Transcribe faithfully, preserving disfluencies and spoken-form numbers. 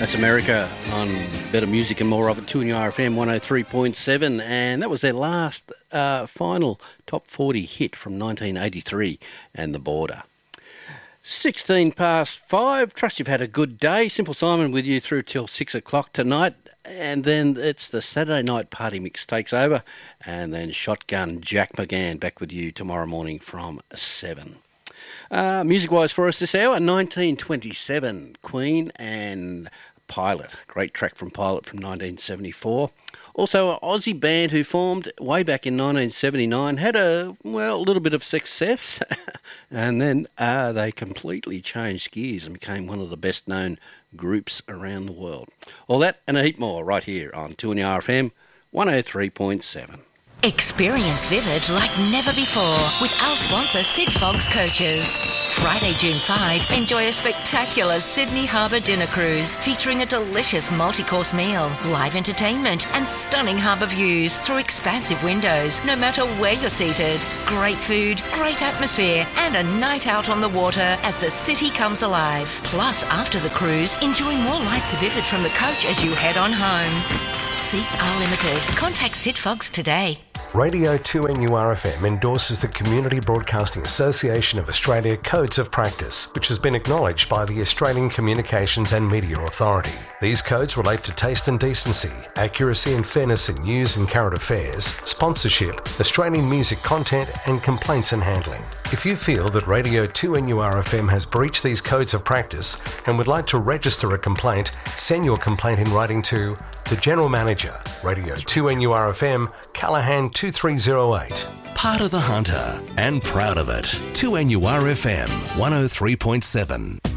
That's America on Better Music and More of it, two N U R F M one oh three point seven, and that was their last uh, final top forty hit from nineteen eighty-three, and The Border. sixteen past five, trust you've had a good day. Simple Simon with you through till six o'clock tonight, and then it's the Saturday night party mix takes over, and then Shotgun Jack McGann back with you tomorrow morning from seven. Uh, music-wise for us this hour, nineteen twenty-seven, Queen and Pilot. Great track from Pilot from nineteen seventy-four. Also, an Aussie band who formed way back in nineteen seventy-nine, had a, well, a little bit of success, and then uh, they completely changed gears and became one of the best-known groups around the world. All that and a heap more right here on two N U R F M one oh three point seven. Experience Vivid like never before with our sponsor Sid Fogg's Coaches. Friday, June fifth, enjoy a spectacular Sydney Harbour dinner cruise featuring a delicious multi-course meal, live entertainment and stunning harbour views through expansive windows no matter where you're seated. Great food, great atmosphere and a night out on the water as the city comes alive. Plus, after the cruise, enjoy more lights vivid from the coach as you head on home. Seats are limited. Contact Sid Fogg's today. Radio two N U R F M endorses the Community Broadcasting Association of Australia Codes of Practice, which has been acknowledged by the Australian Communications and Media Authority. These codes relate to taste and decency, accuracy and fairness in news and current affairs, sponsorship, Australian music content and complaints and handling. If you feel that Radio two N U R F M has breached these codes of practice and would like to register a complaint, send your complaint in writing to the General Manager, Radio two N U R F M, Callaghan two three zero eight. Part of the Hunter and proud of it. two N U R F M one oh three point seven.